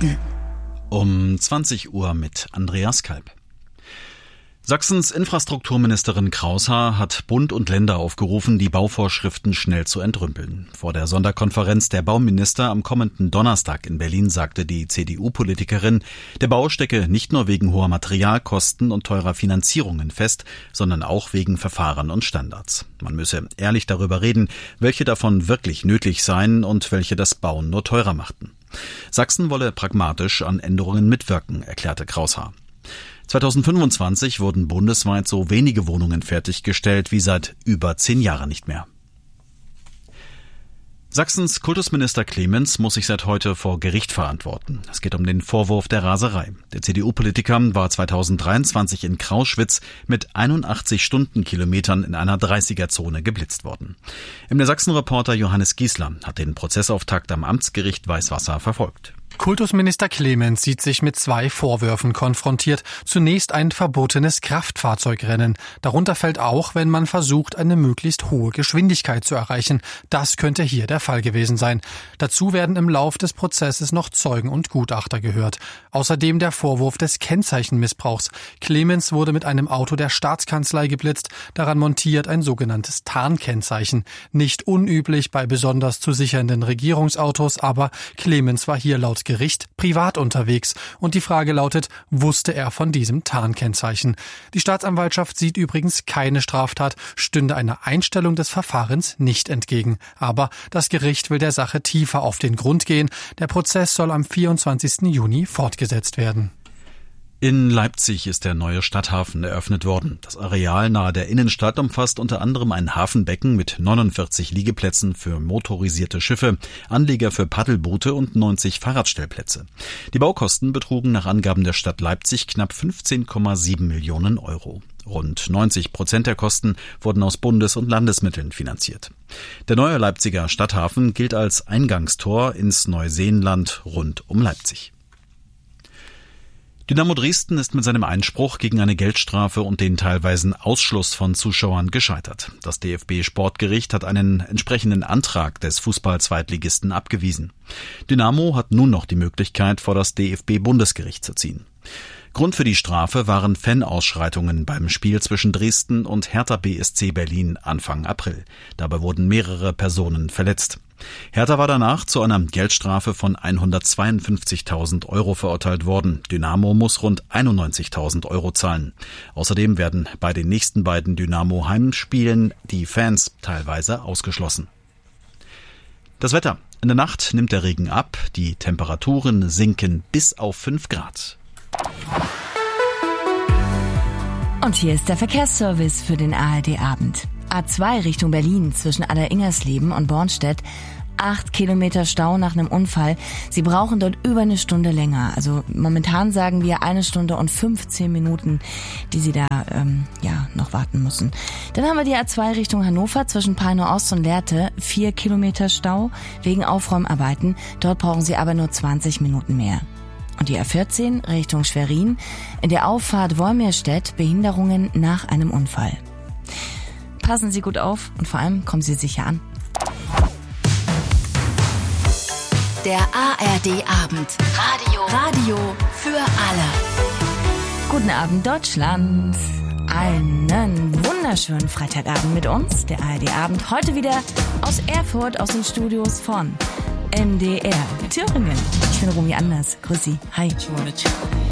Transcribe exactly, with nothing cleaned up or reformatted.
Um zwanzig Uhr mit Andreas Kalb. Sachsens Infrastrukturministerin Kraushaar hat Bund und Länder aufgerufen, die Bauvorschriften schnell zu entrümpeln. Vor der Sonderkonferenz der Bauminister am kommenden Donnerstag in Berlin sagte die C D U-Politikerin, der Bau stecke nicht nur wegen hoher Materialkosten und teurer Finanzierungen fest, sondern auch wegen Verfahren und Standards. Man müsse ehrlich darüber reden, welche davon wirklich nötig seien und welche das Bauen nur teurer machten. Sachsen wolle pragmatisch an Änderungen mitwirken, erklärte Kraushaar. zweitausendfünfundzwanzig wurden bundesweit so wenige Wohnungen fertiggestellt wie seit über zehn Jahren nicht mehr. Sachsens Kultusminister Clemens muss sich seit heute vor Gericht verantworten. Es geht um den Vorwurf der Raserei. Der C D U-Politiker war zweitausenddreiundzwanzig in Krauschwitz mit einundachtzig Stundenkilometern in einer dreißiger-Zone geblitzt worden. M D R Sachsen-Reporter Johannes Giesler hat den Prozessauftakt am Amtsgericht Weißwasser verfolgt. Kultusminister Clemens sieht sich mit zwei Vorwürfen konfrontiert. Zunächst ein verbotenes Kraftfahrzeugrennen. Darunter fällt auch, wenn man versucht, eine möglichst hohe Geschwindigkeit zu erreichen. Das könnte hier der Fall gewesen sein. Dazu werden im Lauf des Prozesses noch Zeugen und Gutachter gehört. Außerdem der Vorwurf des Kennzeichenmissbrauchs. Clemens wurde mit einem Auto der Staatskanzlei geblitzt, daran montiert ein sogenanntes Tarnkennzeichen. Nicht unüblich bei besonders zu sichernden Regierungsautos, aber Clemens war hier laut Gericht privat unterwegs und die Frage lautet, wusste er von diesem Tarnkennzeichen? Die Staatsanwaltschaft sieht übrigens keine Straftat, stünde einer Einstellung des Verfahrens nicht entgegen. Aber das Gericht will der Sache tiefer auf den Grund gehen. Der Prozess soll am vierundzwanzigsten Juni fortgesetzt werden. In Leipzig ist der neue Stadthafen eröffnet worden. Das Areal nahe der Innenstadt umfasst unter anderem ein Hafenbecken mit neunundvierzig Liegeplätzen für motorisierte Schiffe, Anleger für Paddelboote und neunzig Fahrradstellplätze. Die Baukosten betrugen nach Angaben der Stadt Leipzig knapp fünfzehn Komma sieben Millionen Euro. Rund neunzig Prozent der Kosten wurden aus Bundes- und Landesmitteln finanziert. Der neue Leipziger Stadthafen gilt als Eingangstor ins Neuseenland rund um Leipzig. Dynamo Dresden ist mit seinem Einspruch gegen eine Geldstrafe und den teilweisen Ausschluss von Zuschauern gescheitert. Das D F B-Sportgericht hat einen entsprechenden Antrag des Fußball-Zweitligisten abgewiesen. Dynamo hat nun noch die Möglichkeit, vor das D F B-Bundesgericht zu ziehen. Grund für die Strafe waren Fanausschreitungen beim Spiel zwischen Dresden und Hertha B S C Berlin Anfang April. Dabei wurden mehrere Personen verletzt. Hertha war danach zu einer Geldstrafe von hundertzweiundfünfzigtausend Euro verurteilt worden. Dynamo muss rund einundneunzigtausend Euro zahlen. Außerdem werden bei den nächsten beiden Dynamo-Heimspielen die Fans teilweise ausgeschlossen. Das Wetter. In der Nacht nimmt der Regen ab. Die Temperaturen sinken bis auf fünf Grad. Und hier ist der Verkehrsservice für den A R D-Abend. A zwei Richtung Berlin zwischen Aderingersleben und Bornstedt. Acht Kilometer Stau nach einem Unfall. Sie brauchen dort über eine Stunde länger. Also momentan sagen wir eine Stunde und fünfzehn Minuten, die Sie da ähm, ja noch warten müssen. Dann haben wir die A zwei Richtung Hannover zwischen Peine Ost und Lehrte. Vier Kilometer Stau wegen Aufräumarbeiten. Dort brauchen Sie aber nur zwanzig Minuten mehr. Und die A vierzehn Richtung Schwerin. In der Auffahrt Wolmirstedt Behinderungen nach einem Unfall. Passen Sie gut auf und vor allem kommen Sie sicher an. Der A R D-Abend. Radio. Radio für alle. Guten Abend, Deutschland. Einen wunderschönen Freitagabend mit uns, der A R D-Abend. Heute wieder aus Erfurt, aus den Studios von M D R Thüringen. Ich bin Romy Anders. Grüß Sie. Hi.